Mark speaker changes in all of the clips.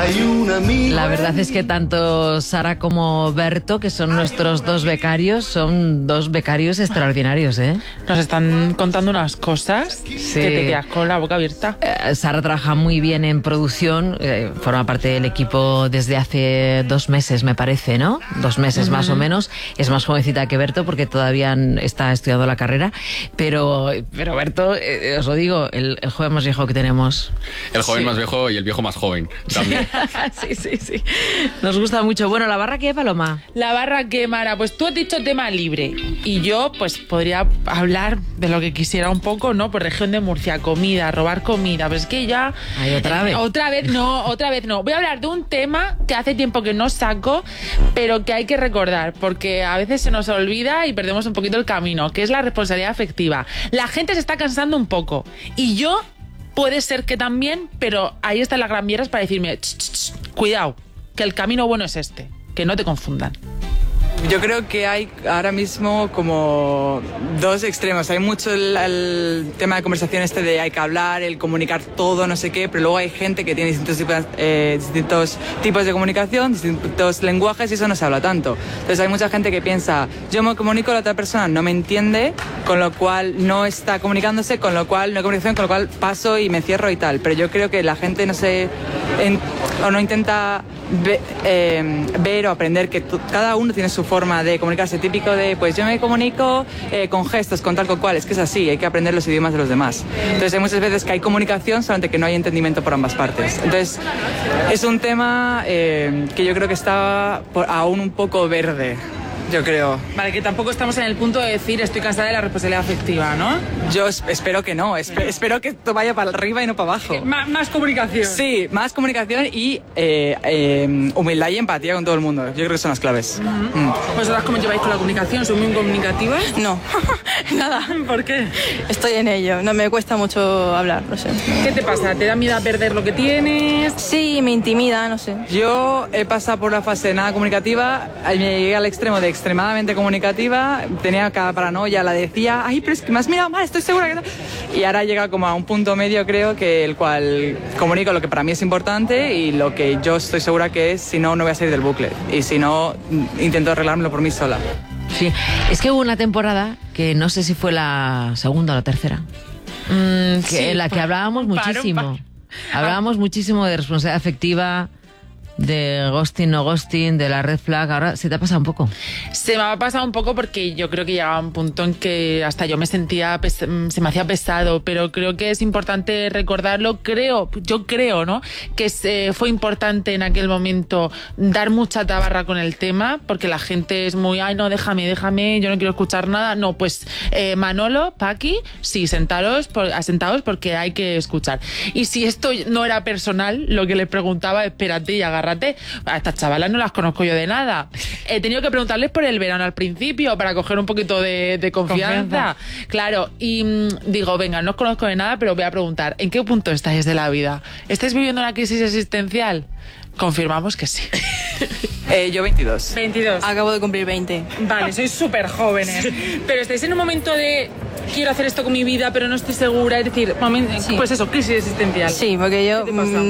Speaker 1: La verdad es que tanto Sara como Berto, que son nuestros dos becarios, son dos becarios extraordinarios, ¿eh?
Speaker 2: Nos están contando unas cosas
Speaker 1: Sí.
Speaker 2: que te quedas con la boca abierta.
Speaker 1: Sara trabaja muy bien en producción, forma parte del equipo desde hace 2 meses, me parece, ¿no? 2 meses más o menos. Es más jovencita que Berto porque todavía está estudiando la carrera, pero Berto, os lo digo, el joven más viejo que tenemos.
Speaker 3: El joven más viejo y el viejo más joven también.
Speaker 1: Sí. Nos gusta mucho. Bueno, ¿la barra qué, Paloma?
Speaker 2: La barra que, Mara, pues tú has dicho tema libre y yo pues podría hablar de lo que quisiera un poco, ¿no? Por región de Murcia, comida, robar comida, pues es que ya...
Speaker 1: Ay, ¿otra vez?
Speaker 2: Otra vez no. Voy a hablar de un tema que hace tiempo que no saco, pero que hay que recordar, porque a veces se nos olvida y perdemos un poquito el camino, que es la responsabilidad afectiva. La gente se está cansando un poco y yo... Puede ser que también, pero ahí están las gran vieras para decirme, cuidado, que el camino bueno es este, que no te confundan.
Speaker 4: Yo creo que hay ahora mismo como dos extremos. Hay mucho el tema de conversación de hay que hablar, el comunicar todo, no sé qué, pero luego hay gente que tiene distintos tipos de comunicación, distintos lenguajes y eso no se habla tanto. Entonces hay mucha gente que piensa, yo me comunico, la otra persona no me entiende, con lo cual no está comunicándose, con lo cual no hay comunicación, con lo cual paso y me cierro y tal. Pero yo creo que la gente o no intenta ver o aprender que cada uno tiene su forma de comunicarse, típico de pues yo me comunico con gestos, con tal con cual, es que es así, hay que aprender los idiomas de los demás. Entonces hay muchas veces que hay comunicación, solamente que no hay entendimiento por ambas partes. Entonces es un tema que yo creo que está aún un poco verde. Yo creo.
Speaker 2: Vale, que tampoco estamos en el punto de decir estoy cansada de la responsabilidad afectiva, ¿no?
Speaker 4: Yo espero que no, espero que esto vaya para arriba y no para abajo.
Speaker 2: Más comunicación.
Speaker 4: Sí, más comunicación y humildad y empatía con todo el mundo. Yo creo que son las claves.
Speaker 2: ¿Vosotras cómo lleváis con la comunicación? ¿Son muy comunicativas?
Speaker 5: No, nada.
Speaker 2: ¿Por qué?
Speaker 5: Estoy en ello, no me cuesta mucho hablar, no sé.
Speaker 2: ¿Qué te pasa? ¿Te da miedo a perder lo que tienes?
Speaker 5: Sí, me intimida, no sé.
Speaker 4: Yo he pasado por una fase nada comunicativa, me llegué al extremo de extremadamente comunicativa, tenía cada paranoia, la decía, ay, pero es que me has mirado mal, estoy segura que no. Y ahora llega como a un punto medio, creo, que el cual comunico lo que para mí es importante y lo que yo estoy segura que es, si no, no voy a salir del bucle. Y si no, intento arreglármelo por mí sola.
Speaker 1: Sí, es que hubo una temporada que no sé si fue la segunda o la tercera, en la que hablábamos muchísimo. Hablábamos muchísimo de responsabilidad afectiva, de ghosting, no ghosting, de la red flag. Ahora se te ha pasado un poco.
Speaker 2: Se me ha pasado un poco porque yo creo que llegaba un punto en que hasta yo me sentía, se me hacía pesado, pero creo que es importante recordarlo. Yo creo, ¿no? Que fue importante en aquel momento dar mucha tabarra con el tema, porque la gente es muy, ay, no, déjame, yo no quiero escuchar nada. No, pues Manolo, Paqui, sí, asentados porque hay que escuchar. Y si esto no era personal, lo que le preguntaba, espérate y agárrate. A estas chavalas no las conozco yo de nada. He tenido que preguntarles por el verano al principio para coger un poquito de confianza. Claro, y digo, venga, no os conozco de nada, pero voy a preguntar, ¿en qué punto estáis de la vida? ¿Estáis viviendo una crisis existencial? Confirmamos que sí.
Speaker 4: Yo 22.
Speaker 2: 22.
Speaker 5: Acabo de cumplir 20.
Speaker 2: Vale, sois súper jóvenes. Pero estáis en un momento de quiero hacer esto con mi vida, pero no estoy segura. Es decir,
Speaker 5: Sí.
Speaker 2: pues eso, crisis existencial.
Speaker 5: Sí, porque yo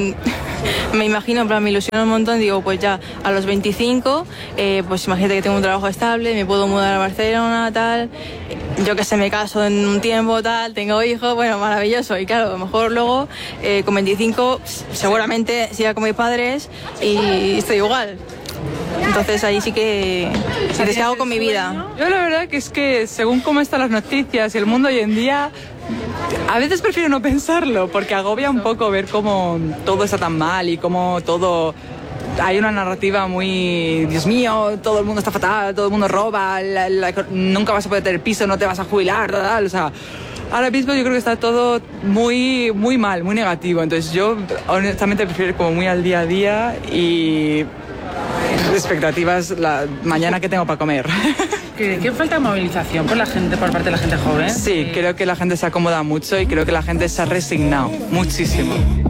Speaker 5: me imagino, en plan, me ilusiono un montón. Digo, pues ya a los 25, pues imagínate que tengo un trabajo estable, me puedo mudar a Barcelona, tal. Yo que sé, me caso en un tiempo, tal, tengo hijos, bueno, maravilloso. Y claro, a lo mejor luego, con 25, seguramente siga con mis padres y estoy igual. Entonces ahí sí que ¿qué hago con mi vida?
Speaker 4: Yo la verdad que es que según cómo están las noticias y el mundo hoy en día, a veces prefiero no pensarlo porque agobia un poco ver cómo todo está tan mal y cómo todo... Hay una narrativa muy, Dios mío, todo el mundo está fatal, todo el mundo roba, nunca vas a poder tener piso, no te vas a jubilar, tal, o sea... Ahora mismo yo creo que está todo muy, muy mal, muy negativo. Entonces yo honestamente prefiero ir como muy al día a día y expectativas mañana que tengo para comer.
Speaker 2: ¿Qué falta de movilización por parte de la gente joven?
Speaker 4: Sí, creo que la gente se acomoda mucho y creo que la gente se ha resignado muchísimo.